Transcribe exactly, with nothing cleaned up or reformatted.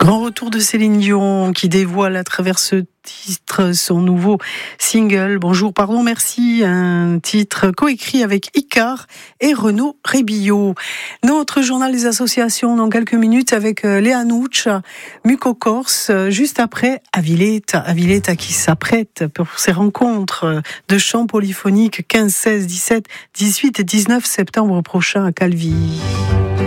Grand retour de Céline Dion qui dévoile à travers ce titre son nouveau single Bonjour, pardon, merci, un titre coécrit avec Icar et Renaud Rébillot. Notre journal des associations dans quelques minutes avec Léa Nouch, Mucocorse, juste après Avileta, Avileta qui s'apprête pour ses rencontres de chants polyphoniques quinze, seize, dix-sept, dix-huit et dix-neuf septembre prochain à Calvi.